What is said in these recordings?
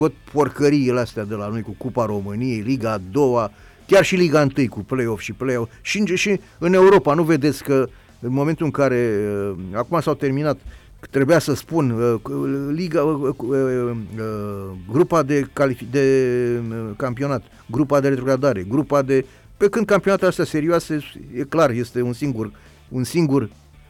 tot porcăriile astea de la noi cu Cupa României, Liga a doua, chiar și Liga 1 cu play-off și play-off. Și în Europa, nu vedeți că în momentul în care, acum s-au terminat, trebuia să spun, grupa de campionat, grupa de retrogradare, grupa de... Pe când campionatele astea serioase, e clar, este un singur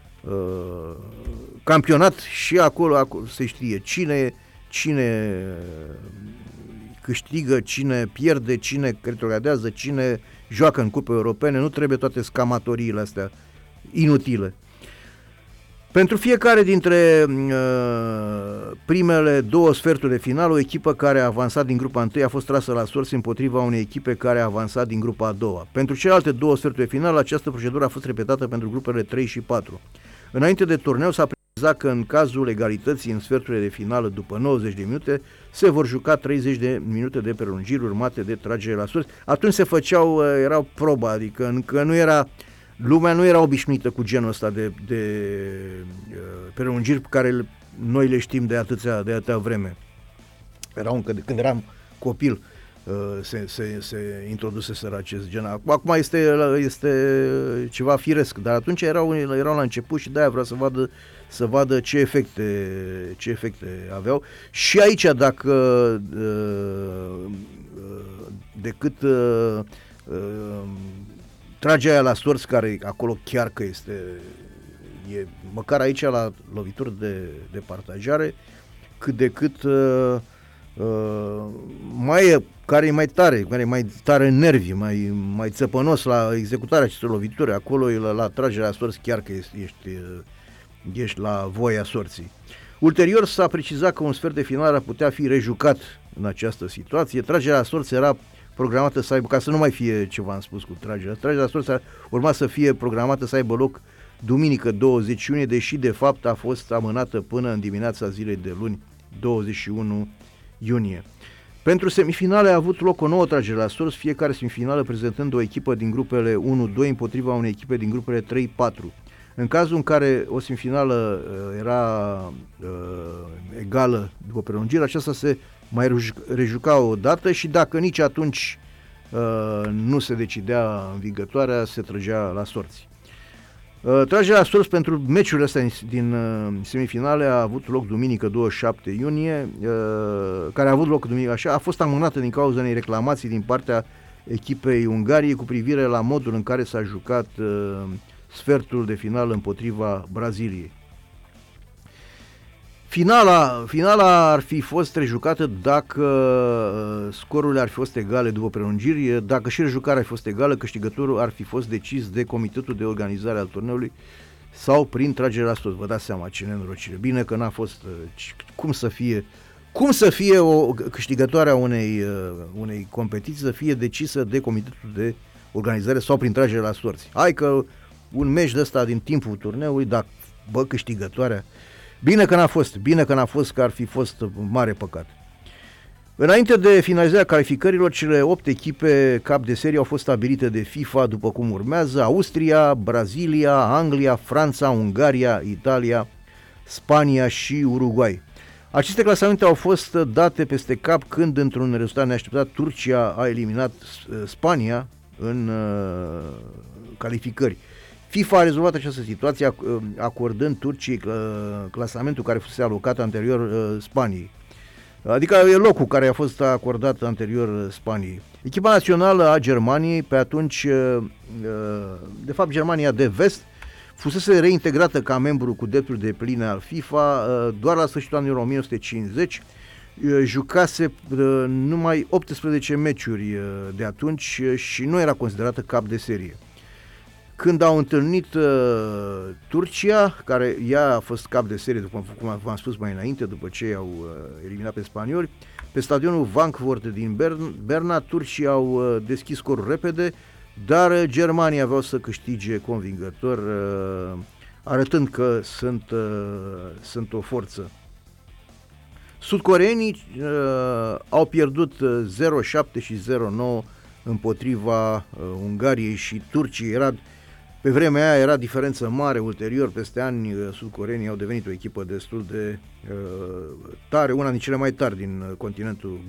campionat și acolo se știe cine câștigă, cine pierde, cine retrogradează, cine joacă în cupe europene. Nu trebuie toate scamatoriile astea inutile. Pentru fiecare dintre primele două sferturi de final, o echipă care a avansat din grupa 1 a fost trasă la sorți împotriva unei echipe care a avansat din grupa a doua. Pentru celelalte două sferturi de final, această procedură a fost repetată pentru grupele 3 și 4. Înainte de turneu s-a precizat că în cazul egalității în sferturile de finală după 90 de minute se vor juca 30 de minute de prelungiri urmate de tragere la sorți. Atunci se făceau, erau proba, adică încă nu era... Lumea nu era obișnuită cu genul ăsta de prelungiri pe care noi le știm de atâtea vreme. Erau încă de când eram copil se introduseseră acest gen. Acum este ceva firesc, dar atunci erau la început și de-aia vreau să vadă ce efecte aveau. Și aici dacă decât trage aia la sorți, care acolo chiar că e măcar aici la lovituri de partajare, cât de cât care e mai tare în nervi, mai țăpănos la executarea acestor lovituri. Acolo la tragerea la sorți chiar că ești la voia sorții. Ulterior s-a precizat că un sfert de final ar putea fi rejucat în această situație. Tragerea la sorți era programată să aibă, ca să nu mai fie ce v-am spus cu tragerea la sorți, urma să fie programată să aibă loc duminică 20 iunie, deși de fapt a fost amânată până în dimineața zilei de luni 21 iunie. Pentru semifinale a avut loc o nouă tragere la sorți, fiecare semifinală prezentând o echipă din grupele 1-2 împotriva unei echipe din grupele 3-4. În cazul în care o semifinală era egală după prelungire, aceasta se mai rejuca o dată și dacă nici atunci nu se decidea învingătoarea, se trăgea la sorți. Tragerea la sorți pentru meciurile astea din semifinale a avut loc duminică 27 iunie, care a avut loc duminică așa, a fost amânată din cauza unei reclamații din partea echipei Ungariei cu privire la modul în care s-a jucat sfertul de finală împotriva Braziliei. Finala ar fi fost rejucată dacă scorurile ar fi fost egale după prelungiri, dacă și rejucarea ar fi fost egală, câștigătorul ar fi fost decis de Comitetul de Organizare al turneului sau prin tragere la sorți. Vă dați seama ce nenorocire. Bine că n-a fost... Cum să fie o câștigătoare a unei competiții să fie decisă de Comitetul de Organizare sau prin tragere la sorți. Hai că un meci de ăsta din timpul turneului, dacă câștigătoarea... Bine că n-a fost, că ar fi fost mare păcat. Înainte de finalizarea calificărilor, cele 8 echipe cap de serie au fost stabilite de FIFA după cum urmează: Austria, Brazilia, Anglia, Franța, Ungaria, Italia, Spania și Uruguay. Aceste clasamente au fost date peste cap când, într-un rezultat neașteptat, Turcia a eliminat Spania în calificări. FIFA a rezolvat această situație acordând Turciei clasamentul care fusese alocat anterior Spaniei. Adică e locul care a fost acordat anterior Spaniei. Echipa națională a Germaniei, pe atunci, de fapt Germania de vest, fusese reintegrată ca membru cu drepturi depline al FIFA doar la sfârșitul anului 1950, jucase numai 18 meciuri de atunci și nu era considerată cap de serie. Când au întâlnit Turcia, care ea a fost cap de serie, după cum v-am spus mai înainte, după ce au eliminat pe spanioli, pe stadionul Wankford din Berna, turcii au deschis scorul repede, dar germanii aveau să câștige convingător, arătând că sunt o forță. Sudcoreenii au pierdut 0-7 și 0-9 împotriva Ungariei și Turciei. Pe vremea aia era diferență mare. Ulterior, peste ani, sudcoreenii au devenit o echipă destul de tare, una din cele mai tari din continentul